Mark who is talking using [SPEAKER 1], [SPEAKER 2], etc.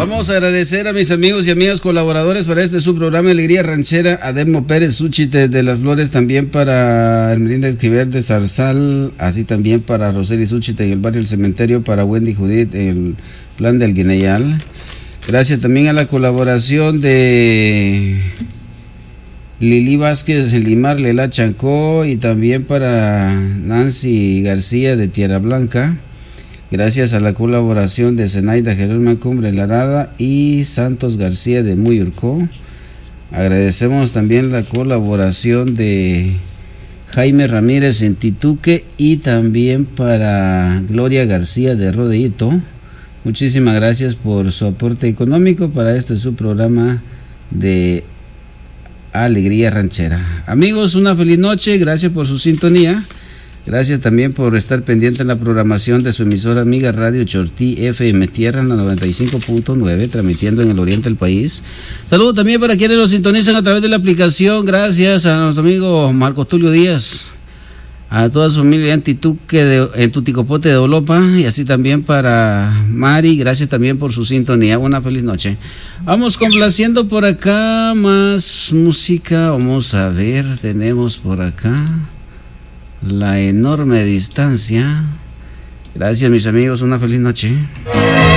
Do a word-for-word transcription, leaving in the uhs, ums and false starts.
[SPEAKER 1] Vamos a agradecer a mis amigos y amigas colaboradores para este su programa Alegría Ranchera, a Demo Pérez Suchite de las Flores, también para Hermelinda Esquivel de Zarzal, así también para Roseli Suchite en el barrio El Cementerio, para Wendy Judith en el plan del Guineyal. Gracias también a la colaboración de Lili Vázquez en Limar, Lela Chancó, y también para Nancy García de Tierra Blanca. Gracias a la colaboración de Zenaida Jerónima Cumbre Larada y Santos García de Muyurcó. Agradecemos también la colaboración de Jaime Ramírez en Tituque y también para Gloria García de Rodeíto. Muchísimas gracias por su aporte económico para este su programa de Alegría Ranchera. Amigos, una feliz noche, gracias por su sintonía. Gracias también por estar pendiente en la programación de su emisora amiga Radio Chortí F M Tierra en la noventa y cinco punto nueve, transmitiendo en el oriente del país. Saludos también para quienes nos sintonizan a través de la aplicación. Gracias a nuestro amigo Marco Tulio Díaz, a toda su familia en Tituque, de, en Tuticopote de Olopa, y así también para Mari. Gracias también por su sintonía. Una feliz noche. Vamos complaciendo por acá más música. Vamos a ver, tenemos por acá La Enorme Distancia. Gracias mis amigos, una feliz noche.